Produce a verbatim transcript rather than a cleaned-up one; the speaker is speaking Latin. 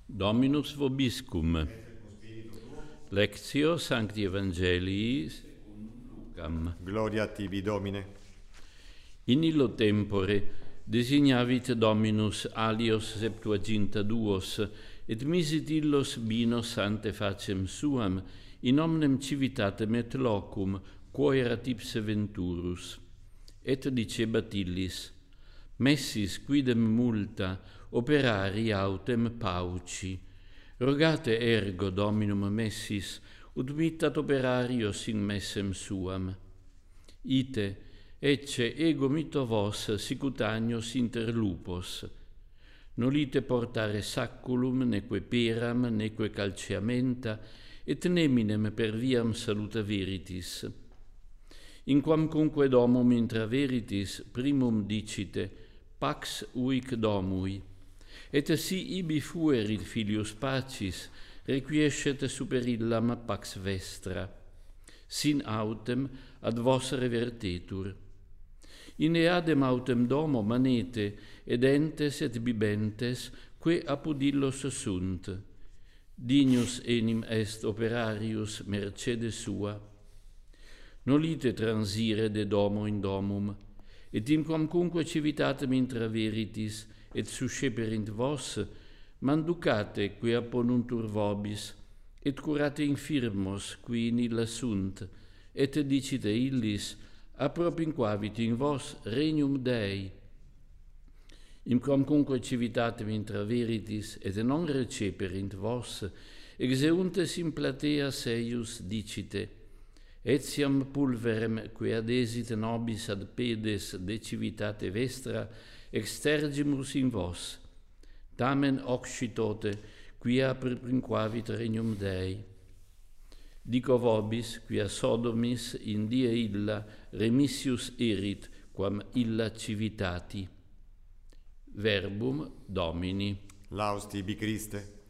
Dominus vobiscum. Lectio Sancti Evangelii Lucam. Gloria a tibi, Domine. In illo tempore designavit Dominus alios septuaginta duos, et misit illos binos ante facem suam, in omnem civitatem et locum, quo erat ipse venturus. Et dicebat illis, messis quidem multa, operari autem pauci. Rogate ergo Dominum messis, ut mittat operarios in messem suam. Ite, ecce ego mitto vos sicut agnos inter lupos. Nolite portare sacculum, neque peram, neque calceamenta, et neminem per viam saluta veritis. In quamcunque domum intra veritis primum dicite, pax uic domui, et si ibi fuerit filius pacis, requiescet super illam pax vestra. Sin autem ad vos revertetur. In eadem autem domo manete, ed entes et bibentes, que apud illos sunt. Dignus enim est operarius mercede sua. Nolite transire de domo in domum, et in quamcunque civitatem intra veritis, et susceperint vos, manducate que apponuntur vobis, et curate infirmos qui in illa sunt, et dicite illis, appropinquavit in vos regnum Dei. In quamcunque civitatem intra veritis, et non receperint vos, exeuntes in plateas eius dicite, etiam pulverem que adesit nobis ad pedes de civitate vestra, extergimus in vos, tamen occiditote, quia appropinquavit regnum Dei. Dico vobis, quia Sodomis in die illa remissius erit, quam illa civitati. Verbum Domini. Laus tibi, Christe.